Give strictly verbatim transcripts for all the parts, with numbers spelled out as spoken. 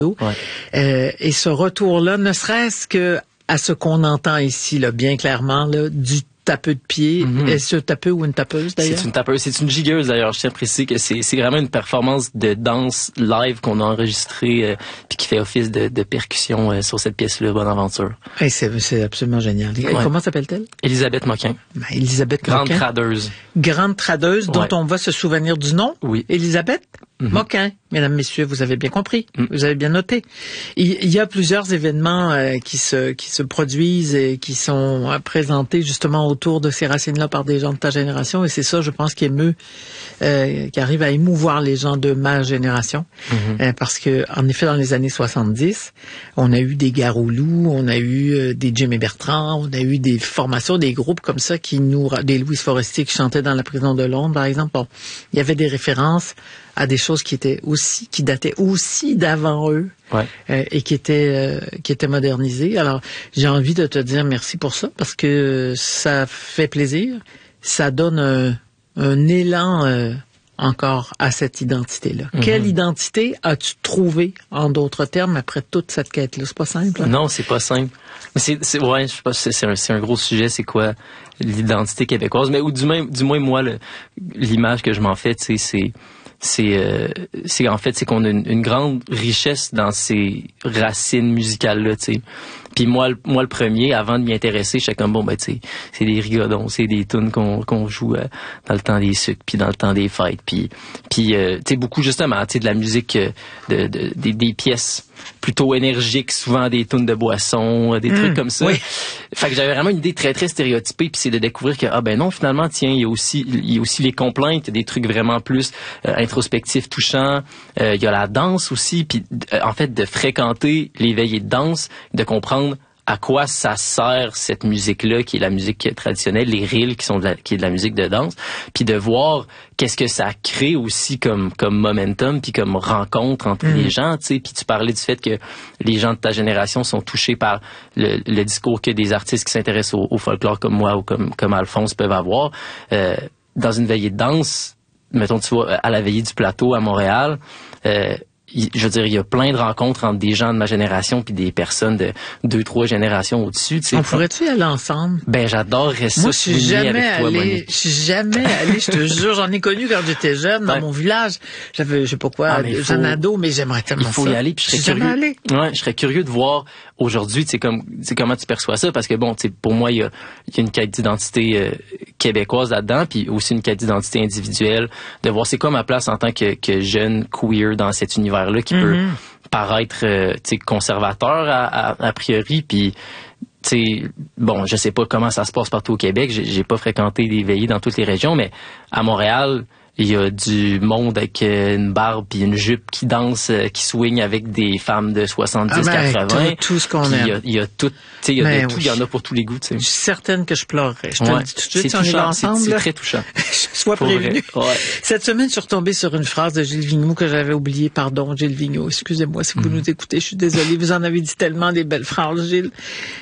Ouais. Euh, et ce retour-là, ne serait-ce que à ce qu'on entend ici, là, bien clairement, là, du tapeux de pied. Mm-hmm. Est-ce un tapeux ou une tapeuse, d'ailleurs? C'est une tapeuse, c'est une gigueuse, d'ailleurs. Je tiens à préciser que c'est, c'est vraiment une performance de danse live qu'on a enregistrée euh, puis qui fait office de, de percussion euh, sur cette pièce-là, Bonaventure. Hey, c'est, c'est absolument génial. Ouais. Comment s'appelle-t-elle? Élisabeth Moquin. Ben, Élisabeth Grande Moquin. tradeuse. Grande tradeuse, dont ouais. on va se souvenir du nom. Oui. Élisabeth mm-hmm. Moquin. Mesdames, messieurs, vous avez bien compris. Mm. Vous avez bien noté. Il, il y a plusieurs événements euh, qui se qui se produisent et qui sont euh, présentés justement autour de ces racines-là par des gens de ta génération. Et c'est ça, je pense, qui émeut, euh, qui arrive à émouvoir les gens de ma génération. Mm-hmm. Euh, parce que, en effet, dans les années soixante-dix, on a eu des Garoulou, on a eu euh, des Jimmy Bertrand, on a eu des formations, des groupes comme ça qui nous... Des Louise Forestier qui chantaient dans la prison de Londres, par exemple. Bon, il y avait des références à des choses qui étaient aussi, qui dataient aussi d'avant eux, ouais. euh, et qui étaient, euh, qui étaient modernisées. Alors, j'ai envie de te dire merci pour ça, parce que ça fait plaisir, ça donne un, un élan euh, encore à cette identité-là. Mm-hmm. Quelle identité as-tu trouvé, en d'autres termes, après toute cette quête-là? C'est pas simple, hein? Non, c'est pas simple. Mais c'est, c'est ouais, je sais pas, c'est, c'est, un, c'est un gros sujet, c'est quoi l'identité québécoise, mais ou du moins, du moins moi, le, l'image que je m'en fais, tu sais, c'est C'est, euh, c'est en fait c'est qu'on a une, une grande richesse dans ces racines musicales là, tu sais. Puis moi, moi le premier, avant de m'y intéresser, j'étais comme bon ben tu sais, c'est des rigodons, c'est des tunes qu'on qu'on joue euh, dans le temps des sucres, puis dans le temps des fêtes, puis puis euh, tu sais beaucoup justement, tu sais de la musique euh, de, de des, des pièces plutôt énergiques, souvent des tunes de boissons, des mmh, trucs comme ça. Oui. Fait que j'avais vraiment une idée très très stéréotypée, puis c'est de découvrir que ah ben non finalement tiens il y a aussi il y a aussi les complaintes, des trucs vraiment plus euh, introspectifs, touchants. Euh, il y a la danse aussi, puis euh, en fait de fréquenter les veillées de danse, de comprendre à quoi ça sert cette musique-là, qui est la musique traditionnelle, les reels qui sont de la, qui est de la musique de danse, puis de voir qu'est-ce que ça crée aussi comme comme momentum, puis comme rencontre entre mmh. les gens, tu sais. Puis tu parlais du fait que les gens de ta génération sont touchés par le, le discours que des artistes qui s'intéressent au, au folklore comme moi ou comme comme Alphonse peuvent avoir. Euh, dans une veillée de danse, mettons tu vois à la veillée du plateau à Montréal. Euh, Je veux dire, il y a plein de rencontres entre des gens de ma génération puis des personnes de deux, trois générations au-dessus. Tu sais. On pourrait-tu y aller ensemble? Ben, j'adorerais ça. Moi, je suis jamais allée. Je suis jamais allée. Je te jure, j'en ai connu quand j'étais jeune dans ouais. mon village. J'avais, je sais pas quoi, ah, faut, jeune ado, mais j'aimerais tellement ça. Il faut ça. y aller. Puis je serais je suis curieux. Jamais allée. Ouais, je serais curieux de voir aujourd'hui, tu sais, comme, tu sais, comment tu perçois ça, parce que bon, tu sais, pour moi, il y a, il y a une quête d'identité euh, québécoise là-dedans, puis aussi une quête d'identité individuelle, de voir c'est quoi ma place en tant que, que jeune queer dans cet univers-là qui mm-hmm. peut paraître, euh, tu sais, conservateur à, à, a priori, puis tu sais, bon, je sais pas comment ça se passe partout au Québec, j'ai, j'ai pas fréquenté des veillées dans toutes les régions, mais à Montréal, il y a du monde avec une barbe puis une jupe qui danse, qui swing avec des femmes de soixante-dix quatre-vingts. Ah ben, tout, tout ce qu'on aime. Il y a, il y a tout, tu sais, il y a ben de tout, oui. il y en a pour tous les goûts, tu sais. Je suis certaine que je pleurerais. Je te ouais. le dis tout de suite, c'est si on est là ensemble. C'est, c'est très touchant. Sois prévenu. Ouais. Cette semaine, je suis retombée sur une phrase de Gilles Vigneault que j'avais oubliée. Pardon, Gilles Vigneault. Excusez-moi si vous mm. nous écoutez. Je suis désolée. Vous en avez dit tellement des belles phrases, Gilles.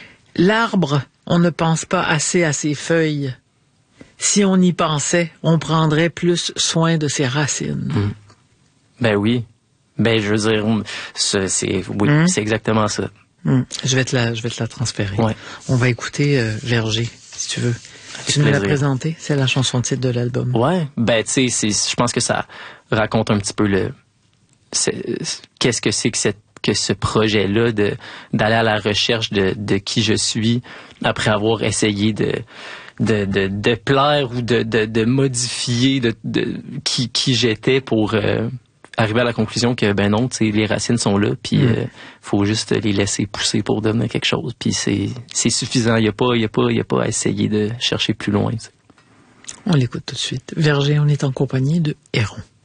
L'arbre, on ne pense pas assez à ses feuilles. Si on y pensait, on prendrait plus soin de ses racines. Mmh. Ben oui. Ben, je veux dire, c'est, c'est, oui, mmh. c'est exactement ça. Mmh. Je vais te la, je vais te la transférer. Ouais. On va écouter euh, Verger, si tu veux. Avec tu nous l'as présenté, c'est la chanson titre de l'album. Ouais. Ben, tu sais, c'est, je pense que ça raconte un petit peu le, c'est, qu'est-ce que c'est que cette que ce projet-là de d'aller à la recherche de de qui je suis après avoir essayé de de de, de plaire ou de de, de modifier de, de qui qui j'étais pour euh, arriver à la conclusion que ben non, tu sais, les racines sont là, puis mm. euh, faut juste les laisser pousser pour devenir quelque chose, puis c'est c'est suffisant, il y a pas il y a pas il y a pas à essayer de chercher plus loin, t'sais. On l'écoute tout de suite. Verger, on est en compagnie de Héron.